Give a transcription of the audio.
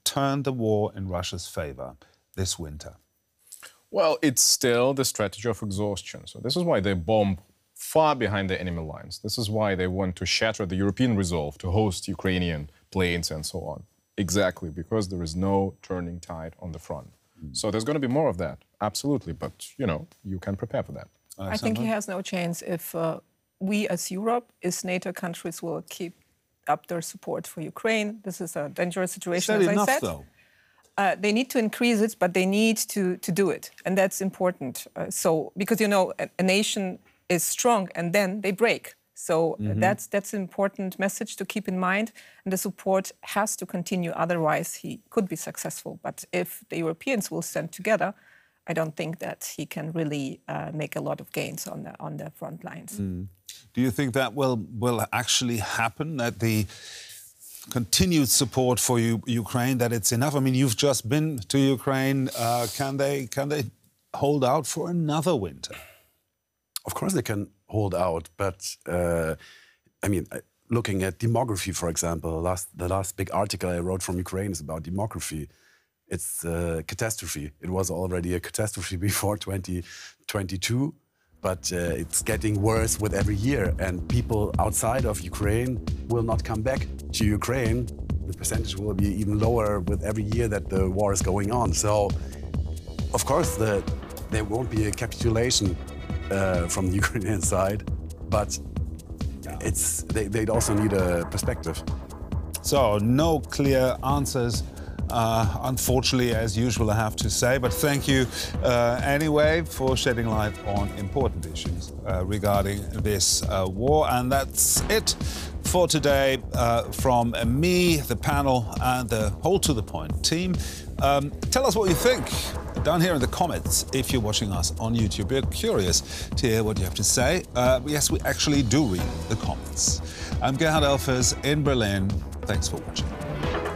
turned the war in Russia's favor this winter? Well, it's still the strategy of exhaustion. So this is why they bomb far behind the enemy lines. This is why they want to shatter the European resolve to host Ukrainian planes and so on. Exactly, because there is no turning tide on the front. So there's going to be more of that, absolutely. But, you know, you can prepare for that. I think he has no chance if we as Europe, as NATO countries, will keep up their support for Ukraine. This is a dangerous situation, Is that as enough, I said. though? They need to increase it, but they need to do it. And that's important. Because, you know, a nation is strong and then they break. So that's an important message to keep in mind. And the support has to continue. Otherwise, he could be successful. But if the Europeans will stand together, I don't think that he can really make a lot of gains on the front lines. Do you think that will actually happen, that the continued support for Ukraine, that it's enough? I mean, you've just been to Ukraine. Can they hold out for another winter? Of course they can hold out, but I mean, looking at demography, for example, the last big article I wrote from Ukraine is about demography. It's a catastrophe. It was already a catastrophe before 2022, but it's getting worse with every year. And people outside of Ukraine will not come back to Ukraine. The percentage will be even lower with every year that the war is going on. So, of course, there won't be a capitulation from the Ukrainian side, but they'd also need a perspective. So, no clear answers. Unfortunately, as usual, I have to say, but thank you anyway for shedding light on important issues regarding this war. And that's it for today from me, the panel, and the whole To The Point team. Tell us what you think down here in the comments if you're watching us on YouTube. We're curious to hear what you have to say. Yes, we actually do read the comments. I'm Gerhard Elfers in Berlin. Thanks for watching.